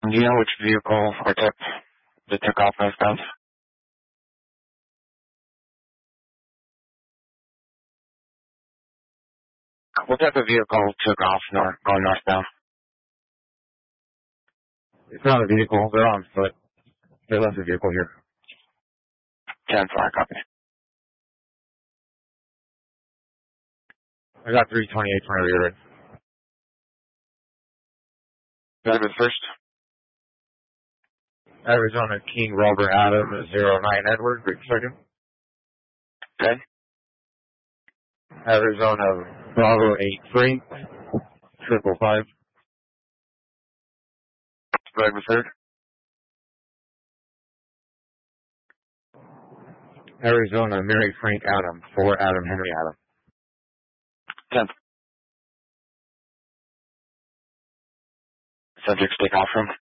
Do you know which vehicle or tip that took off northbound? What type of vehicle took off going northbound? It's not a vehicle. They're on foot. They left the vehicle here. 10-4, copy. I got 328 for my rear end. That'll be the first. Arizona King Robert Adam 09 Edward, wait a second. Okay. Arizona Bravo 8 Frank 555. That'll be the third. Arizona Mary Frank Adam 4 Adam Henry Adam. 10. Subjects take off from.